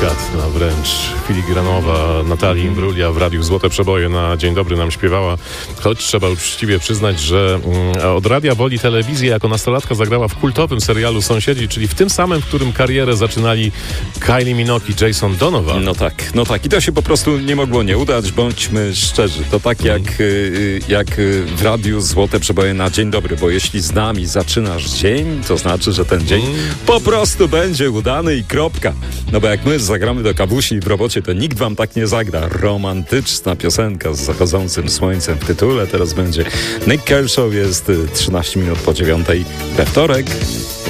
delikatna, wręcz filigranowa Natalii Imbruglia w Radiu Złote Przeboje na Dzień Dobry nam śpiewała, choć trzeba uczciwie przyznać, że od radia woli telewizję jako nastolatka zagrała w kultowym serialu Sąsiedzi, czyli w tym samym, w którym karierę zaczynali Kylie Minogue i Jason Donovan. No tak. I to się po prostu nie mogło nie udać, bądźmy szczerzy. To tak jak w Radiu Złote Przeboje na Dzień Dobry, bo jeśli z nami zaczynasz dzień, to znaczy, że ten dzień po prostu będzie udany i kropka. No bo jak my zagramy do kawusi w robocie, to nikt wam tak nie zagra. Romantyczna piosenka z zachodzącym słońcem w tytule. Teraz będzie Nick Kershaw, jest 13 minut po 9 we wtorek.